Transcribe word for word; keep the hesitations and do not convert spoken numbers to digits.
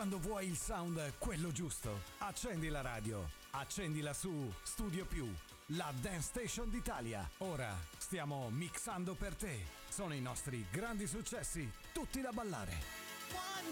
Quando vuoi il sound quello giusto, accendi la radio, accendila su Studio Più, la Dance Station d'Italia. Ora stiamo mixando per te. Sono i nostri grandi successi, tutti da ballare. One